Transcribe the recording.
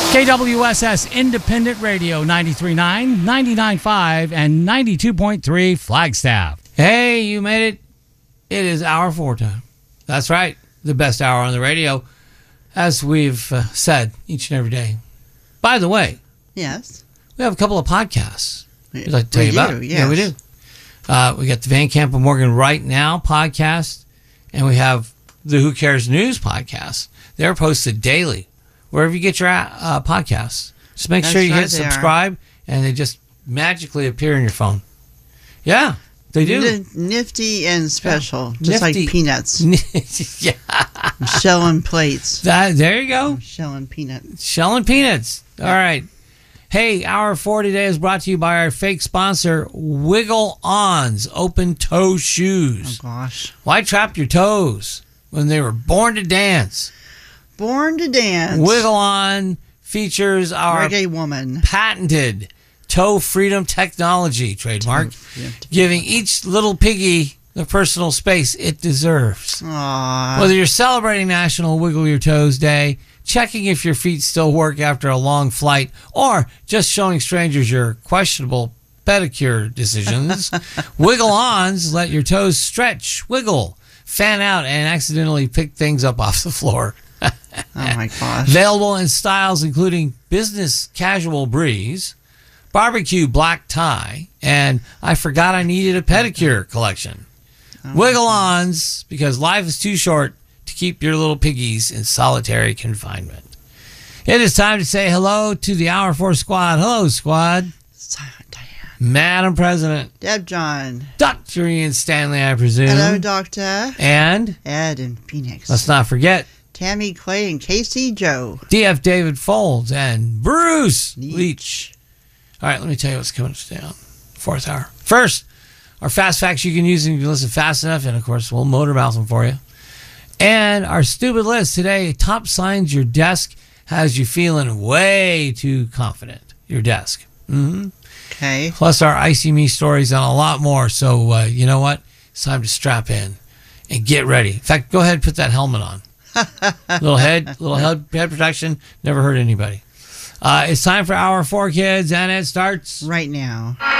KWSS Independent Radio 93.9, 99.5, and 92.3 Flagstaff. Hey, you made it. It is hour 4 time. That's right. The best hour on the radio, as we've said each and every day. By the way. Yes. We have a couple of podcasts. I'd like to tell you about. Yes. Yeah, we do. We got the Van Camp and Morgan Right Now podcast, and we have the Who Cares News podcast. They're posted daily. Wherever you get your podcasts, just make sure you hit subscribe, and they just magically appear in your phone. Yeah, they do. Nifty and special, yeah. just Nifty. like peanuts. Yeah, shelling plates. There you go. Shelling peanuts. Shelling peanuts. All right. Hey, hour 4 today is brought to you by our fake sponsor, Wiggle On's Open Toe Shoes. Oh gosh! Why trap your toes when they were born to dance? Born to dance. Wiggle On features our Reggae woman patented toe freedom technology trademark, giving each little piggy the personal space it deserves. Aww. Whether you're celebrating National Wiggle Your Toes Day, checking if your feet still work after a long flight, or just showing strangers your questionable pedicure decisions, Wiggle Ons let your toes stretch, wiggle, fan out, and accidentally pick things up off the floor. Oh my gosh. Available in styles including business casual breeze, barbecue black tie, and I forgot I needed a pedicure collection. Wiggle Ons, because life is too short to keep your little piggies in solitary confinement. It is time to say hello to the Hour 4 squad. Hello, squad. Diane. Madam President. Deb John. Dr. Ian Stanley, I presume. Hello, Doctor. And Ed in Phoenix. let's not forget Tammy Clay and Casey Joe. DF David Folds and Bruce Leach. All right, let me tell you what's coming up today on 4th hour. First, our fast facts you can use and you can listen fast enough, and of course, we'll motor mouth them for you. And our stupid list today, top signs your desk has you feeling way too confident. Your desk. Mm-hmm. Okay. Plus our Icy Me stories and a lot more. So, you know what? It's time to strap in and get ready. In fact, go ahead and put that helmet on. little head protection. Never hurt anybody. It's time for hour 4, kids, and it starts right now.